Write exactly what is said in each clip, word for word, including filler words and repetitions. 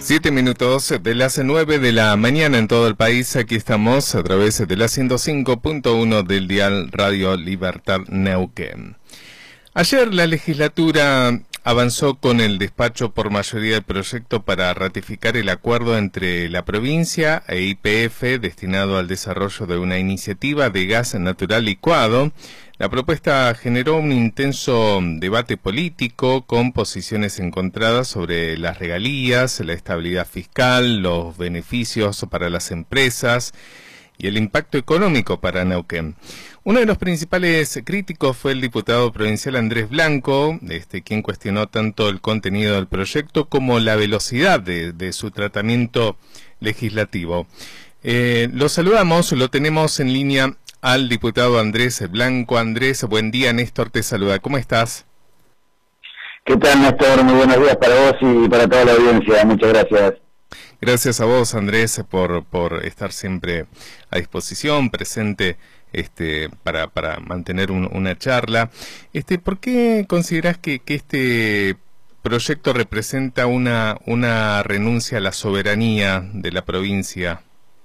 Siete minutos de las nueve de la mañana en todo el país. Aquí estamos a través de la ciento cinco punto uno del dial Radio Libertad Neuquén. Ayer la legislatura avanzó con el despacho por mayoría del proyecto para ratificar el acuerdo entre la provincia e Y P F destinado al desarrollo de una iniciativa de gas natural licuado. La propuesta generó un intenso debate político con posiciones encontradas sobre las regalías, la estabilidad fiscal, los beneficios para las empresas y el impacto económico para Neuquén. Uno de los principales críticos fue el diputado provincial Andrés Blanco, este, quien cuestionó tanto el contenido del proyecto como la velocidad de, de su tratamiento legislativo. Eh, lo saludamos, lo tenemos en línea al diputado Andrés Blanco. Andrés, buen día, Néstor te saluda. ¿Cómo estás? ¿Qué tal, Néstor? Muy buenos días para vos y para toda la audiencia. Muchas gracias. Gracias a vos, Andrés, por por estar siempre a disposición, presente este para para mantener un, una charla. Este, ¿por qué considerás que, que este proyecto representa una una renuncia a la soberanía de la provincia?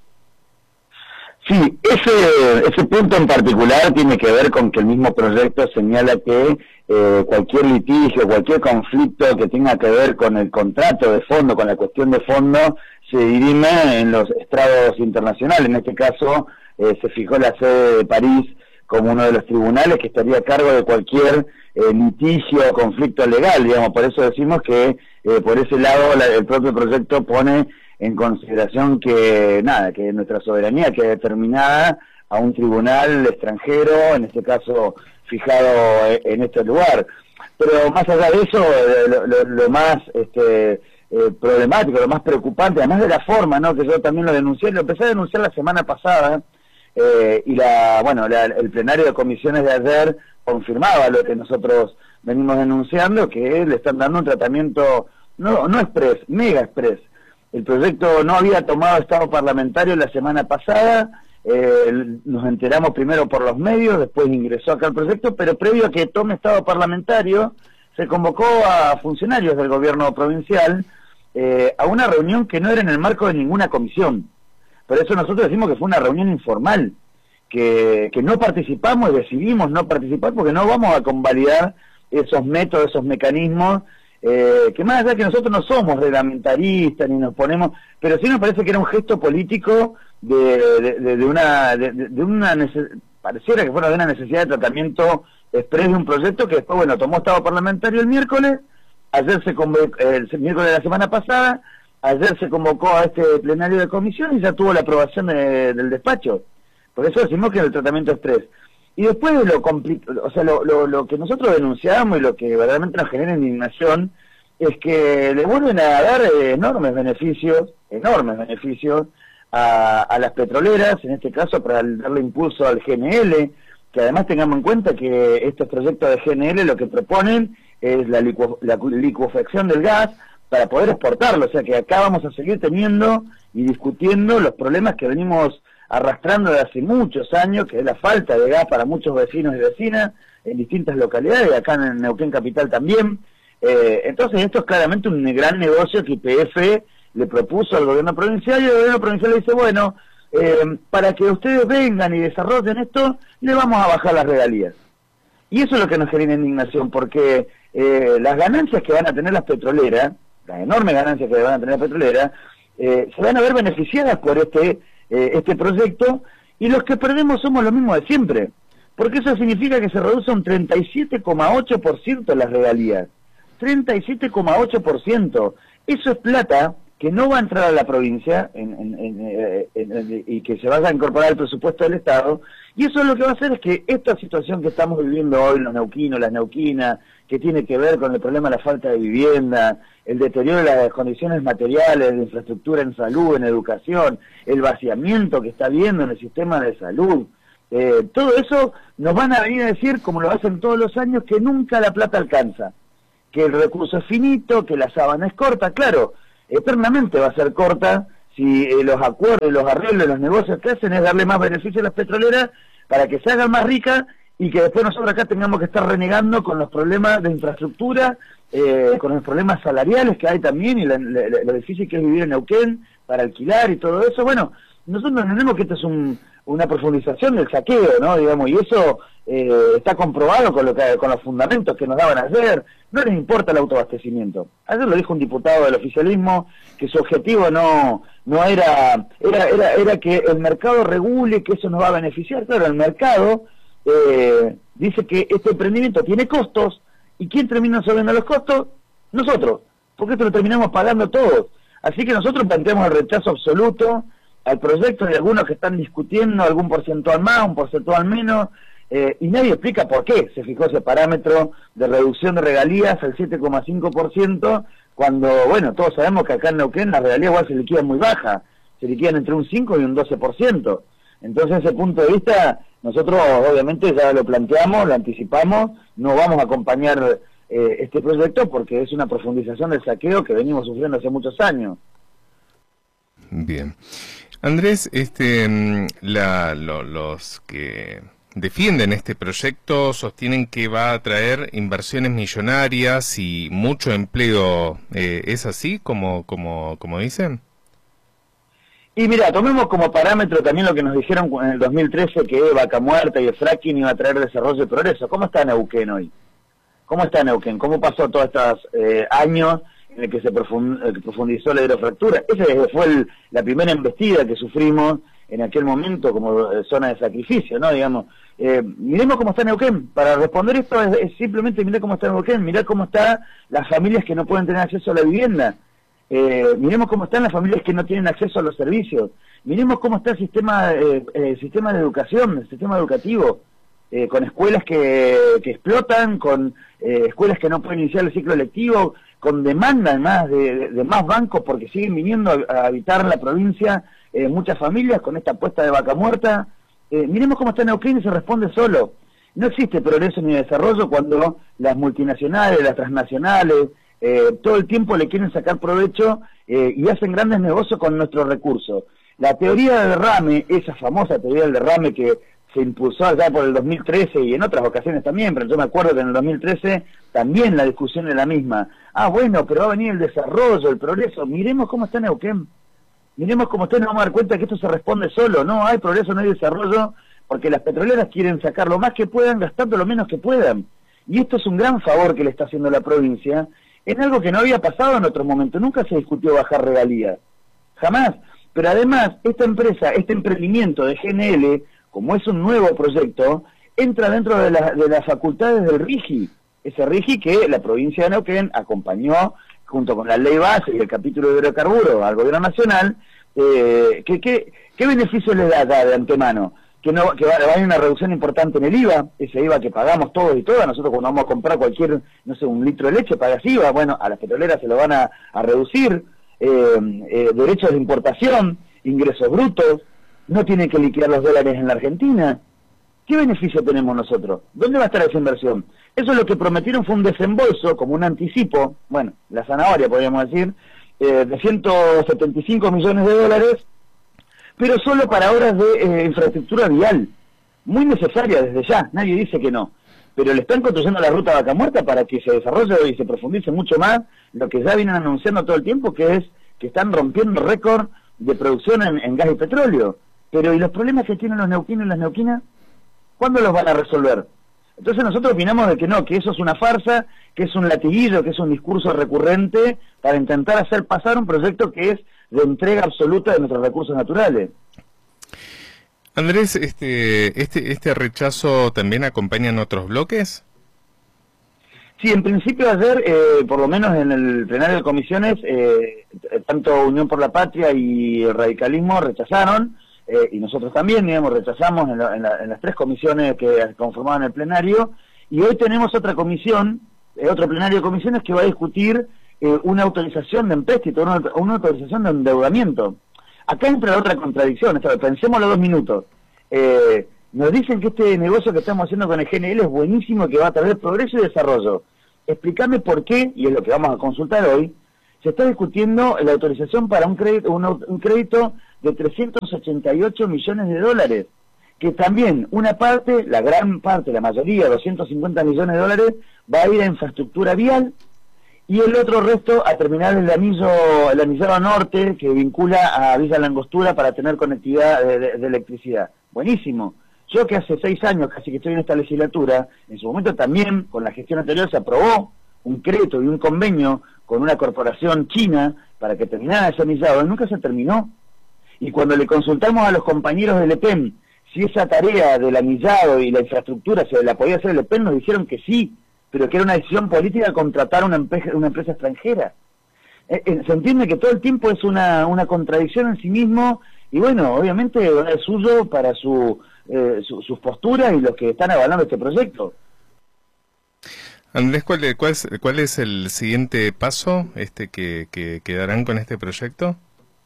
Sí, ese, ese punto en particular tiene que ver con que el mismo proyecto señala que eh, cualquier litigio, cualquier conflicto que tenga que ver con el contrato de fondo, con la cuestión de fondo, se dirime en los estrados internacionales. En este caso, eh, se fijó la sede de París como uno de los tribunales que estaría a cargo de cualquier eh, litigio o conflicto legal, digamos. Por eso decimos que eh, por ese lado la, el propio proyecto pone en consideración que, nada, que nuestra soberanía quede determinada a un tribunal extranjero, en este caso fijado en este lugar. Pero más allá de eso, lo, lo, lo más este, eh, problemático, lo más preocupante, además de la forma, ¿no?, que yo también lo denuncié, lo empecé a denunciar la semana pasada, eh, y la, bueno, la, el plenario de comisiones de ayer confirmaba lo que nosotros venimos denunciando, que le están dando un tratamiento, no, no express, mega express. El proyecto no había tomado estado parlamentario la semana pasada, eh, nos enteramos primero por los medios, después ingresó acá el proyecto, pero previo a que tome estado parlamentario, se convocó a funcionarios del gobierno provincial eh, a una reunión que no era en el marco de ninguna comisión. Por eso nosotros decimos que fue una reunión informal, que, que no participamos y decidimos no participar porque no vamos a convalidar esos métodos, esos mecanismos. Eh, que más allá que nosotros no somos reglamentaristas ni nos ponemos, pero sí nos parece que era un gesto político de, de, de, de una de, de una pareciera que fuera de una necesidad de tratamiento exprés de un proyecto que después, bueno, tomó estado parlamentario el miércoles, ayer se convocó, el miércoles de la semana pasada, ayer se convocó a este plenario de comisión y ya tuvo la aprobación de, del despacho. Por eso decimos que era el tratamiento exprés. Y después de lo complicado, o sea, lo, lo, lo que nosotros denunciamos y lo que verdaderamente nos genera indignación es que le vuelven a dar eh, enormes beneficios, enormes beneficios a, a las petroleras, en este caso para darle impulso al G N L, que además tengamos en cuenta que estos proyectos de G N L lo que proponen es la, licu la licuefacción del gas para poder exportarlo, o sea que acá vamos a seguir teniendo y discutiendo los problemas que venimos arrastrando de hace muchos años, que es la falta de gas para muchos vecinos y vecinas en distintas localidades, acá en Neuquén Capital también. Eh, entonces esto es claramente un gran negocio que Y P F le propuso al gobierno provincial, y el gobierno provincial le dice, bueno, eh, para que ustedes vengan y desarrollen esto, le vamos a bajar las regalías. Y eso es lo que nos genera indignación, porque eh, las ganancias que van a tener las petroleras, las enormes ganancias que van a tener las petroleras, eh, se van a ver beneficiadas por este Eh, este proyecto, y los que perdemos somos los mismos de siempre, porque eso significa que se reduce un treinta y siete coma ocho por ciento las regalías, treinta y siete coma ocho por ciento. Eso es plata que no va a entrar a la provincia en, en, en, en, en, y que se vaya a incorporar al presupuesto del Estado, y eso lo que va a hacer es que esta situación que estamos viviendo hoy, los neuquinos, las neuquinas, que tiene que ver con el problema de la falta de vivienda, el deterioro de las condiciones materiales, de infraestructura en salud, en educación, el vaciamiento que está habiendo en el sistema de salud, eh, todo eso nos van a venir a decir, como lo hacen todos los años, que nunca la plata alcanza, que el recurso es finito, que la sábana es corta. Claro, eternamente va a ser corta si eh, los acuerdos, los arreglos, los negocios que hacen es darle más beneficio a las petroleras para que se hagan más ricas y que después nosotros acá tengamos que estar renegando con los problemas de infraestructura eh, con los problemas salariales que hay también y la, la, la, lo difícil que es vivir en Neuquén para alquilar y todo eso. Bueno, nosotros entendemos que esto es un, una profundización del saqueo, ¿no? Digamos, y eso eh, está comprobado con, lo que, con los fundamentos que nos daban ayer. No les importa el autoabastecimiento. Ayer lo dijo un diputado del oficialismo, que su objetivo no no era era era, era que el mercado regule, que eso nos va a beneficiar. Claro, el mercado eh, dice que este emprendimiento tiene costos, ¿y quién termina subiendo los costos? Nosotros, porque esto lo terminamos pagando todos. Así que nosotros planteamos el rechazo absoluto al proyecto de algunos que están discutiendo algún porcentual más, un porcentual menos, eh, y nadie explica por qué se fijó ese parámetro de reducción de regalías al siete coma cinco por ciento, cuando, bueno, todos sabemos que acá en Neuquén las regalías igual se liquidan muy bajas, se liquidan entre un cinco y un doce por ciento. Entonces, desde ese punto de vista, nosotros obviamente ya lo planteamos, lo anticipamos, no vamos a acompañar eh, este proyecto porque es una profundización del saqueo que venimos sufriendo hace muchos años. Bien. Andrés, este, la, lo, los que defienden este proyecto sostienen que va a traer inversiones millonarias y mucho empleo. Eh, ¿Es así como, como, como dicen? Y mira, tomemos como parámetro también lo que nos dijeron en el dos mil trece, que Vaca Muerta y el fracking iba a traer desarrollo y progreso. ¿Cómo está Neuquén hoy? ¿Cómo está Neuquén? ¿Cómo pasó todos estos eh, años en el que se profundizó la hidrofractura? Esa fue el, la primera embestida que sufrimos en aquel momento como eh, zona de sacrificio, ¿no? Digamos, eh, miremos cómo está Neuquén. Para responder esto es, es simplemente mirar cómo está Neuquén, mirar cómo están las familias que no pueden tener acceso a la vivienda. Eh, miremos cómo están las familias que no tienen acceso a los servicios. Miremos cómo está el sistema, eh, el sistema de educación, el sistema educativo, eh, con escuelas que, que explotan, con eh, escuelas que no pueden iniciar el ciclo lectivo, con demanda más de, de, de más bancos porque siguen viniendo a, a habitar la provincia eh, muchas familias con esta apuesta de Vaca Muerta. Eh, miremos cómo está Neuquén y se responde solo. No existe progreso ni desarrollo cuando las multinacionales, las transnacionales, Eh, todo el tiempo le quieren sacar provecho eh, y hacen grandes negocios con nuestros recursos. La teoría del derrame, esa famosa teoría del derrame que se impulsó allá por el dos mil trece y en otras ocasiones también, pero yo me acuerdo que en el dos mil trece también la discusión era la misma. Ah, bueno, pero va a venir el desarrollo, el progreso. Miremos cómo está Neuquén. Miremos cómo está y nos vamos a dar cuenta que esto se responde solo. No hay progreso, no hay desarrollo, porque las petroleras quieren sacar lo más que puedan, gastando lo menos que puedan. Y esto es un gran favor que le está haciendo la provincia, en algo que no había pasado en otro momento. Nunca se discutió bajar regalías, jamás. Pero además, esta empresa, este emprendimiento de G N L, como es un nuevo proyecto, entra dentro de, la, de las facultades del RIGI, ese RIGI que la provincia de Neuquén acompañó junto con la ley base y el capítulo de hidrocarburos al gobierno nacional. Eh, que, que, ¿Qué beneficio le da ya de antemano? Que, no, que va, va a haber una reducción importante en el I V A, ese I V A que pagamos todos y todas. Nosotros cuando vamos a comprar cualquier, no sé, un litro de leche, pagas I V A, bueno, a las petroleras se lo van a, a reducir, eh, eh, derechos de importación, ingresos brutos, no tienen que liquidar los dólares en la Argentina. ¿Qué beneficio tenemos nosotros? ¿Dónde va a estar esa inversión? Eso es lo que prometieron, fue un desembolso, como un anticipo, bueno, la zanahoria podríamos decir, eh, de ciento setenta y cinco millones de dólares, pero solo para obras de eh, infraestructura vial, muy necesaria desde ya, nadie dice que no, pero le están construyendo la ruta Vaca Muerta para que se desarrolle y se profundice mucho más lo que ya vienen anunciando todo el tiempo, que es que están rompiendo récord de producción en, en gas y petróleo. Pero ¿y los problemas que tienen los neuquinos y las neuquinas? ¿Cuándo los van a resolver? Entonces nosotros opinamos de que no, que eso es una farsa, que es un latiguillo, que es un discurso recurrente para intentar hacer pasar un proyecto que es de entrega absoluta de nuestros recursos naturales. Andrés, este, este, este rechazo también acompaña en otros bloques. Sí, en principio ayer, eh, por lo menos en el plenario de comisiones, eh, tanto Unión por la Patria y el radicalismo rechazaron, eh, y nosotros también, digamos, rechazamos en, la, en, la, en las tres comisiones que conformaban el plenario, y hoy tenemos otra comisión, eh, otro plenario de comisiones que va a discutir eh, una autorización de empréstito, una, una autorización de endeudamiento. Acá entra la otra contradicción, pensémoslo dos minutos. Eh, nos dicen que este negocio que estamos haciendo con el G N L es buenísimo, que va a traer progreso y desarrollo. Explícame por qué, y es lo que vamos a consultar hoy, se está discutiendo la autorización para un crédito, un, un crédito de trescientos ochenta y ocho millones de dólares, que también una parte, la gran parte, la mayoría, doscientos cincuenta millones de dólares, va a ir a infraestructura vial, y el otro resto a terminar el anillo, el anillado norte que vincula a Villa Langostura para tener conectividad de, de, de electricidad. Buenísimo. Yo que hace seis años casi que estoy en esta legislatura, en su momento también con la gestión anterior se aprobó un crédito y un convenio con una corporación china para que terminara ese anillado, y nunca se terminó. Y cuando le consultamos a los compañeros del E P E M si esa tarea del anillado y la infraestructura se la podía hacer el E P E M, nos dijeron que sí, pero que era una decisión política contratar una empresa, una empresa extranjera. Eh, eh, se entiende que todo el tiempo es una, una contradicción en sí mismo, y bueno, obviamente es suyo para su, eh, su, sus posturas y los que están avalando este proyecto. Andrés, ¿cuál es, cuál es, cuál es el siguiente paso este que, que, que darán con este proyecto?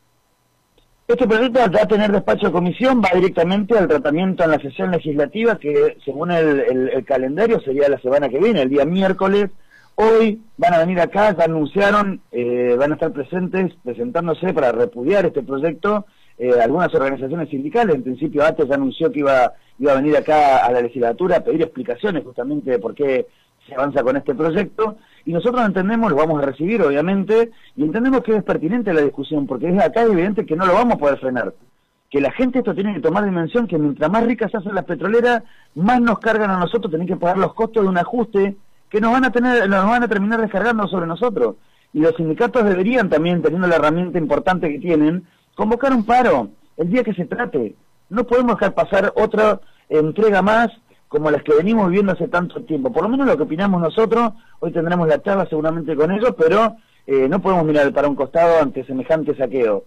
Este proyecto va a tener despacho de comisión, va directamente al tratamiento en la sesión legislativa, que según el, el, el calendario sería la semana que viene, el día miércoles. Hoy van a venir acá, ya anunciaron, eh, van a estar presentes presentándose para repudiar este proyecto eh, algunas organizaciones sindicales. En principio A T E ya anunció que iba, iba a venir acá a la legislatura a pedir explicaciones justamente de por qué se avanza con este proyecto, y nosotros entendemos, lo vamos a recibir obviamente, y entendemos que es pertinente la discusión, porque es acá evidente que no lo vamos a poder frenar, que la gente esto tiene que tomar dimensión, que mientras más ricas se hacen las petroleras, más nos cargan a nosotros, tener que pagar los costos de un ajuste que nos van a tener, nos van a terminar descargando sobre nosotros, y los sindicatos deberían también, teniendo la herramienta importante que tienen, convocar un paro, el día que se trate. No podemos dejar pasar otra entrega más, como las que venimos viviendo hace tanto tiempo. Por lo menos lo que opinamos nosotros, hoy tendremos la charla seguramente con ellos, pero eh, no podemos mirar para un costado ante semejante saqueo.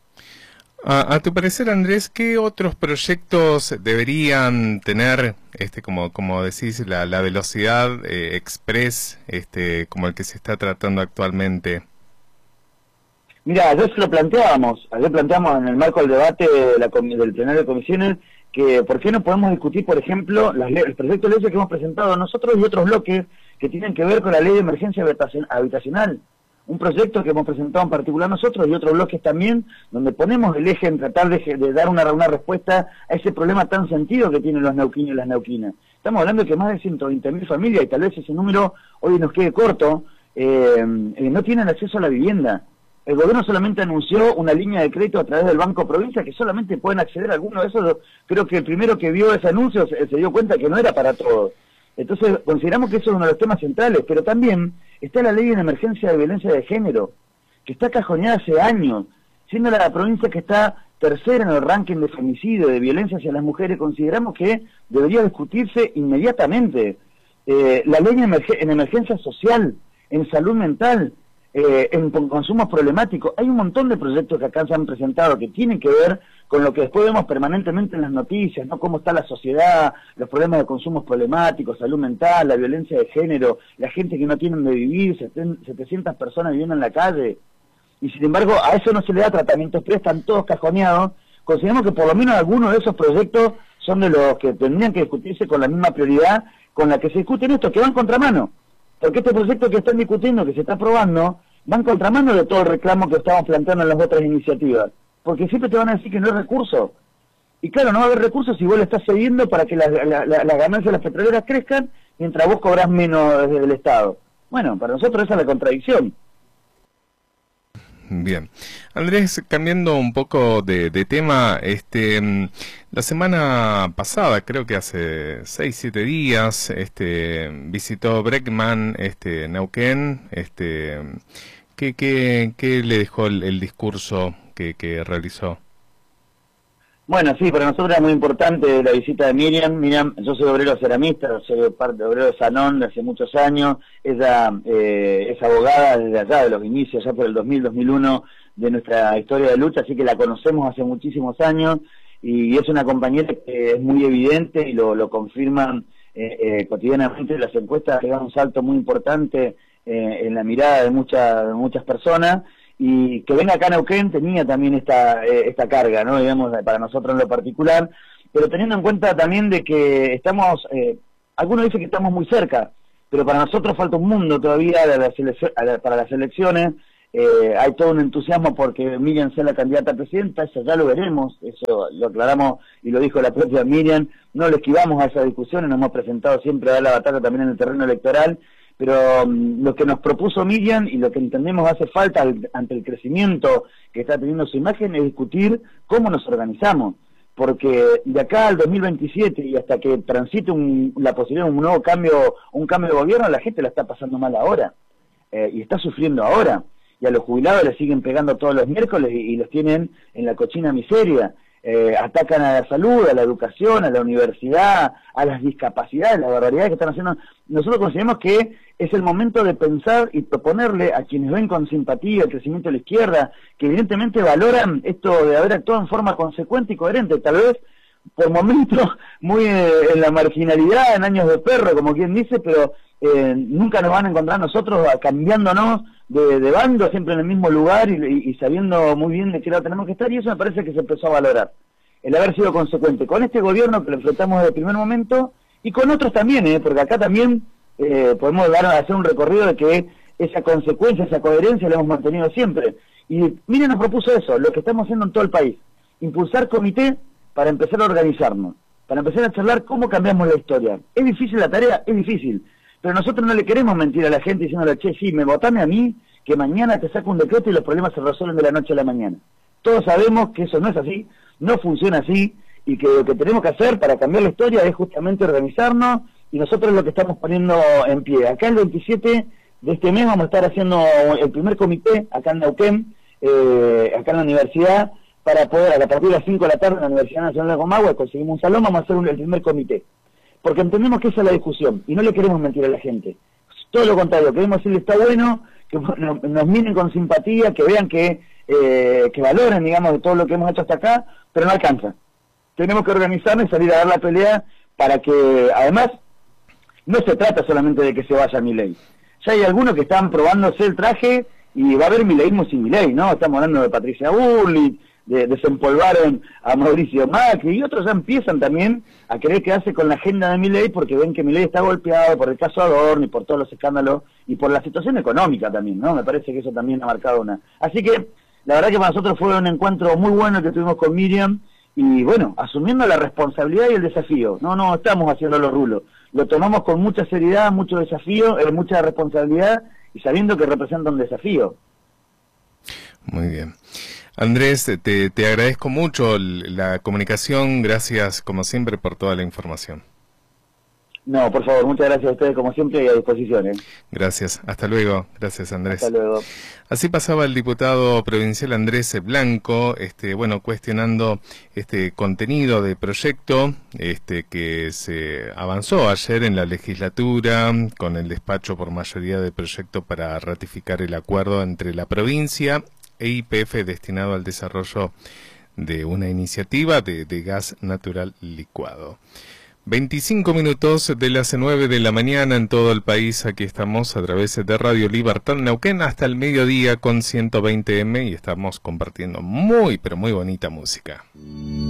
A, a tu parecer, Andrés, ¿qué otros proyectos deberían tener, este, como como decís, la, la velocidad eh, express, este, como el que se está tratando actualmente? Mira, ayer se lo planteábamos, ayer planteamos en el marco del debate de la, del plenario de comisiones, que por qué no podemos discutir, por ejemplo, las el proyecto de ley que hemos presentado nosotros y otros bloques que tienen que ver con la ley de emergencia habitacional. Un proyecto que hemos presentado en particular nosotros y otros bloques también, donde ponemos el eje en tratar de, de dar una, una respuesta a ese problema tan sentido que tienen los neuquinos y las neuquinas. Estamos hablando de que más de ciento veinte mil familias, y tal vez ese número hoy nos quede corto, eh, eh, no tienen acceso a la vivienda. El gobierno solamente anunció una línea de crédito a través del Banco Provincia que solamente pueden acceder a algunos de esos. Creo que el primero que vio ese anuncio se, se dio cuenta que no era para todos. Entonces consideramos que eso es uno de los temas centrales, pero también está la ley en emergencia de violencia de género, que está cajoneada hace años, siendo la provincia que está tercera en el ranking de femicidio, de violencia hacia las mujeres. Consideramos que debería discutirse inmediatamente. Eh, la ley en, emerg en emergencia social, en salud mental, Eh, en consumos problemáticos. Hay un montón de proyectos que acá se han presentado que tienen que ver con lo que después vemos permanentemente en las noticias, ¿no? Cómo está la sociedad, los problemas de consumos problemáticos, salud mental, la violencia de género, la gente que no tiene donde vivir, setecientas personas viviendo en la calle, y sin embargo a eso no se le da tratamiento, pero están todos cajoneados. Consideramos que por lo menos algunos de esos proyectos son de los que tendrían que discutirse con la misma prioridad con la que se discuten estos, que van contramano. Porque este proyecto que están discutiendo, que se está aprobando, va en contramano de todo el reclamo que estamos planteando en las otras iniciativas. Porque siempre te van a decir que no hay recursos. Y claro, no va a haber recursos si vos le estás cediendo para que las la, la, la ganancias de las petroleras crezcan, mientras vos cobrás menos desde el Estado. Bueno, para nosotros esa es la contradicción. Bien. Andrés, cambiando un poco de, de tema, este, la semana pasada, creo que hace seis, siete días, este, visitó Bregman, este, Neuquén, este, ¿qué, qué, qué le dejó el, el discurso que, que realizó? Bueno, sí, para nosotros era muy importante la visita de Miriam. Miriam, yo soy obrero ceramista, soy parte de obrero de Sanón de hace muchos años. Ella eh, es abogada desde allá, de los inicios, ya por el dos mil, dos mil uno, de nuestra historia de lucha, así que la conocemos hace muchísimos años, y es una compañera que es muy evidente y lo, lo confirman eh, eh, cotidianamente las encuestas, que dan un salto muy importante eh, en la mirada de, mucha, de muchas personas. Y que venga acá a Neuquén tenía también esta eh, esta carga, ¿no? Digamos, para nosotros en lo particular, pero teniendo en cuenta también de que estamos, eh, algunos dicen que estamos muy cerca, pero para nosotros falta un mundo todavía de las para las elecciones. Eh, hay todo un entusiasmo porque Miriam sea la candidata a presidenta, eso ya lo veremos, eso lo aclaramos y lo dijo la propia Miriam, no le esquivamos a esas discusiones, nos hemos presentado siempre a dar la batalla también en el terreno electoral, pero um, lo que nos propuso Miriam y lo que entendemos hace falta al, ante el crecimiento que está teniendo su imagen es discutir cómo nos organizamos, porque de acá al dos mil veintisiete y hasta que transite un, la posibilidad de un nuevo cambio, un cambio de gobierno, la gente la está pasando mal ahora, eh, y está sufriendo ahora, y a los jubilados les siguen pegando todos los miércoles y, y los tienen en la cochina miseria. Eh, atacan a la salud, a la educación, a la universidad, a las discapacidades, las barbaridades que están haciendo. Nosotros consideramos que es el momento de pensar y proponerle a quienes ven con simpatía el crecimiento de la izquierda, que evidentemente valoran esto de haber actuado en forma consecuente y coherente, tal vez por momentos muy eh, en la marginalidad, en años de perro, como quien dice, pero eh, nunca nos van a encontrar nosotros cambiándonos de, de bando, siempre en el mismo lugar y, y, y sabiendo muy bien de qué lado tenemos que estar, y eso me parece que se empezó a valorar, el haber sido consecuente con este gobierno que lo enfrentamos desde el primer momento, y con otros también, ¿eh? Porque acá también eh, podemos dar a hacer un recorrido de que esa consecuencia, esa coherencia la hemos mantenido siempre. Y miren, nos propuso eso, lo que estamos haciendo en todo el país, impulsar comité para empezar a organizarnos, para empezar a charlar cómo cambiamos la historia. ¿Es difícil la tarea? Es difícil. Pero nosotros no le queremos mentir a la gente diciéndole, che, sí, me votame a mí, que mañana te saco un decreto y los problemas se resuelven de la noche a la mañana. Todos sabemos que eso no es así, no funciona así, y que lo que tenemos que hacer para cambiar la historia es justamente organizarnos, y nosotros es lo que estamos poniendo en pie. Acá el veintisiete de este mes vamos a estar haciendo el primer comité, acá en Neuquén, eh, acá en la universidad, para poder, a partir de las cinco de la tarde en la Universidad Nacional de Comahue, conseguimos un salón, vamos a hacer un, el primer comité. Porque entendemos que esa es la discusión, y no le queremos mentir a la gente. Todo lo contrario, queremos decirle está bueno, que nos, nos miren con simpatía, que vean que, eh, que valoren, digamos, de todo lo que hemos hecho hasta acá, pero no alcanza. Tenemos que organizarnos y salir a dar la pelea para que, además, no se trata solamente de que se vaya Milei. Ya hay algunos que están probándose el traje y va a haber mileísmo sin Milei, ¿no? Estamos hablando de Patricia Bullrich, de, desempolvaron a Mauricio Macri, y otros ya empiezan también a querer quedarse con la agenda de Milei porque ven que Milei está golpeado por el caso Adorno y por todos los escándalos y por la situación económica también, ¿no? Me parece que eso también ha marcado una. Así que la verdad que para nosotros fue un encuentro muy bueno el que tuvimos con Miriam, y bueno, asumiendo la responsabilidad y el desafío. No, no estamos haciendo los rulos, lo tomamos con mucha seriedad, mucho desafío, eh, mucha responsabilidad, y sabiendo que representa un desafío. Muy bien. Andrés, te, te agradezco mucho la comunicación, gracias como siempre por toda la información. No, por favor, muchas gracias a ustedes como siempre y a disposición. ¿eh? Gracias, hasta luego, gracias Andrés. Hasta luego. Así pasaba el diputado provincial Andrés Blanco, este, bueno, cuestionando este contenido de proyecto este, que se avanzó ayer en la legislatura con el despacho por mayoría de proyecto para ratificar el acuerdo entre la provincia e Y P F destinado al desarrollo de una iniciativa de, de gas natural licuado. veinticinco minutos de las nueve de la mañana en todo el país. Aquí estamos a través de Radio Libertad Neuquén hasta el mediodía con ciento veinte eme y estamos compartiendo muy, pero muy bonita música.